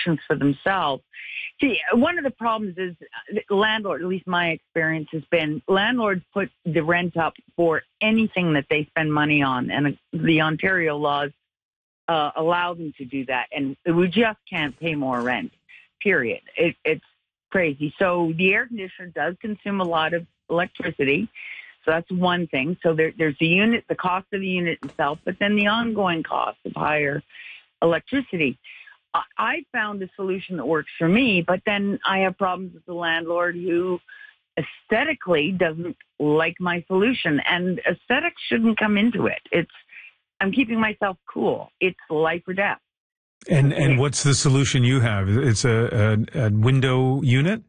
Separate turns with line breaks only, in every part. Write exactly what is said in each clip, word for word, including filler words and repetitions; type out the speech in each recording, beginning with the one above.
solutions for themselves. See, one of the problems is landlord, at least my experience has been, landlords put the rent up for anything that they spend money on, and the Ontario laws uh, allow them to do that, and we just can't pay more rent, period. It, it's crazy. So the air conditioner does consume a lot of electricity, so that's one thing. So there, there's the unit, the cost of the unit itself, but then the ongoing cost of higher electricity. I found a solution that works for me, but then I have problems with the landlord who aesthetically doesn't like my solution, and aesthetics shouldn't come into it. It's, I'm keeping myself cool. It's life or death.
And and what's the solution you have? It's a, a, a window unit?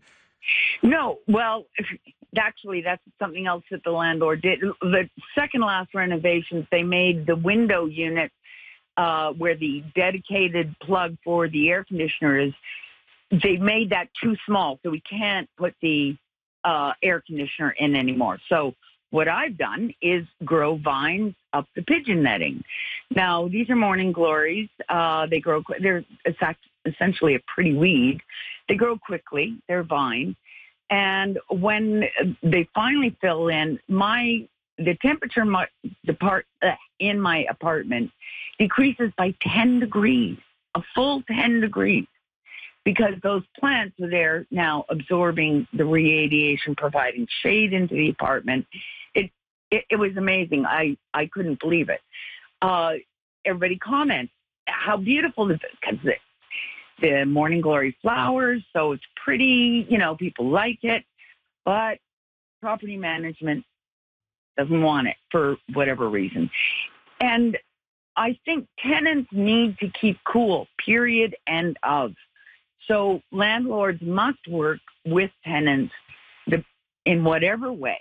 No, well, actually, that's something else that the landlord did. The second last renovations, they made the window unit Uh, where the dedicated plug for the air conditioner is, they made that too small, so we can't put the uh, air conditioner in anymore. So what I've done is grow vines up the pigeon netting. Now, these are morning glories. Uh, they grow, they're essentially a pretty weed. They grow quickly. They're vine. And when they finally fill in, my the temperature in my, depart, uh, in my apartment decreases by ten degrees, a full ten degrees, because those plants are there now absorbing the radiation, providing shade into the apartment. It it, it was amazing. I, I couldn't believe it. Uh, everybody comments how beautiful this is, because the, the morning glory flowers, so it's pretty, you know, people like it, but property management doesn't want it for whatever reason. And I think tenants need to keep cool, period, end of. So landlords must work with tenants in whatever way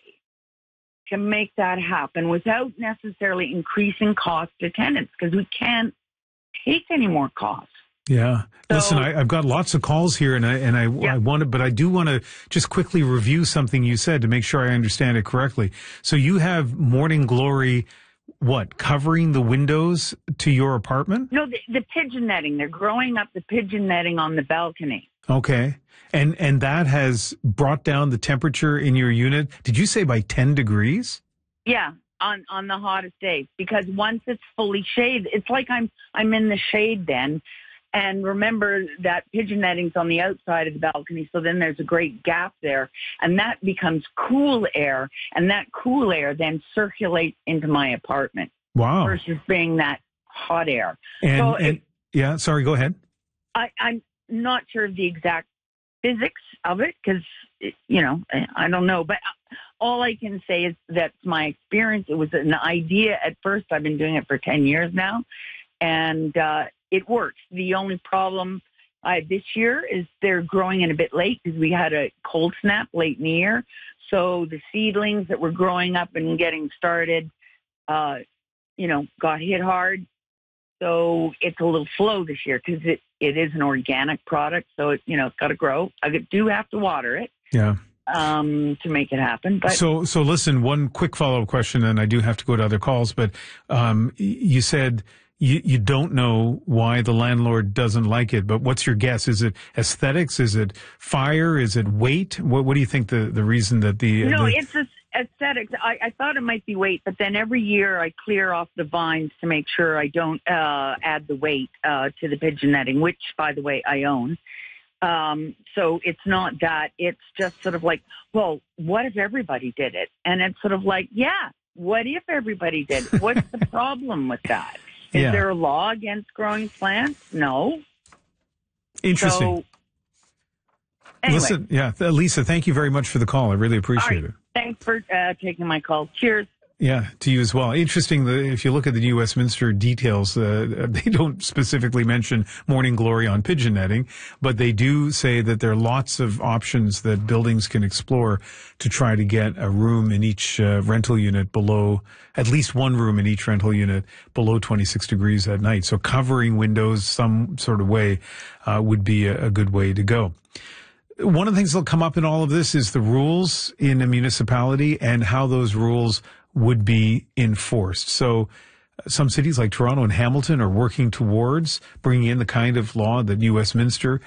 to make that happen without necessarily increasing costs to tenants, because we can't take any more costs.
Yeah.
So,
Listen, I, I've got lots of calls here, and I and I,
yeah.
I want to, but I do want to just quickly review something you said to make sure I understand it correctly. So you have morning glory, what, covering the windows to your apartment?
No, the, the pigeon netting. They're growing up the pigeon netting on the balcony.
Okay. And and that has brought down the temperature in your unit, did you say by ten degrees?
Yeah, on, on the hottest days. Because once it's fully shaded, it's like I'm I'm in the shade then. And remember that pigeon netting's on the outside of the balcony, so then there's a great gap there. And that becomes cool air, and that cool air then circulates into my apartment.
Wow.
Versus being that hot air.
And,
so
and
it,
yeah, sorry, go ahead.
I, I'm not sure of the exact physics of it, because, you know, I don't know. But all I can say is that's my experience. It was an idea at first. I've been doing it for ten years now. And uh, it works. The only problem uh, this year is they're growing in a bit late because we had a cold snap late in the year. So the seedlings that were growing up and getting started, uh, you know, got hit hard. So it's a little slow this year because it, it is an organic product. So, it, you know, it's got to grow. I do have to water it.
Yeah.
Um, to make it happen. But
so, so listen, one quick follow-up question, and I do have to go to other calls, but um, you said You, you don't know why the landlord doesn't like it, but what's your guess? Is it aesthetics? Is it fire? Is it weight? What, what do you think the, the reason that the...
No,
the...
it's aesthetics. I, I thought it might be weight, but then every year I clear off the vines to make sure I don't uh, add the weight uh, to the pigeon netting, which, by the way, I own. Um, so it's not that. It's just sort of like, well, what if everybody did it? And it's sort of like, yeah, what if everybody did? What's the problem with that? Is
yeah.
there a law against growing plants? No.
Interesting.
So, anyway.
Listen, yeah, Lisa, thank you very much for the call. I really appreciate
right.
it.
Thanks for uh, taking my call. Cheers.
Yeah, to you as well. Interesting that if you look at the New Westminster details, uh, they don't specifically mention morning glory on pigeon netting, but they do say that there are lots of options that buildings can explore to try to get a room in each uh, rental unit below, at least one room in each rental unit below twenty-six degrees at night. So covering windows some sort of way uh, would be a, a good way to go. One of the things that'll come up in all of this is the rules in a municipality and how those rules would be enforced. So some cities like Toronto and Hamilton are working towards bringing in the kind of law that New Westminster